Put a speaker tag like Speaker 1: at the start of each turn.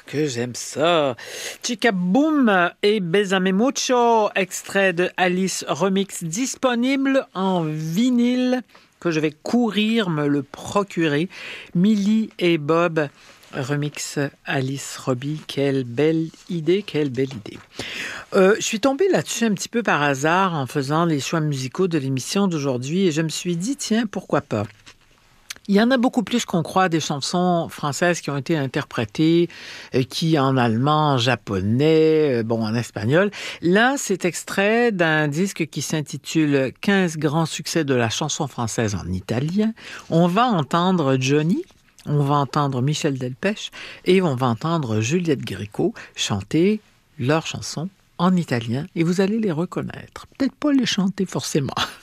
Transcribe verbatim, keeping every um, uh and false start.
Speaker 1: que j'aime ça. Chica Boom et Besame Mucho, extrait de Alice Remix, disponible en vinyle, que je vais courir me le procurer. Millie et Bob, remix Alice Robbie. Quelle belle idée, quelle belle idée. Euh, je suis tombée là-dessus un petit peu par hasard en faisant les choix musicaux de l'émission d'aujourd'hui et je me suis dit, tiens, pourquoi pas? Il y en a beaucoup plus qu'on croit des chansons françaises qui ont été interprétées, euh, qui en allemand, en japonais, euh, bon, en espagnol. Là, c'est extrait d'un disque qui s'intitule quinze grands succès de la chanson française en italien. On va entendre Johnny, on va entendre Michel Delpech et on va entendre Juliette Gréco chanter leurs chansons en italien et vous allez les reconnaître. Peut-être pas les chanter forcément.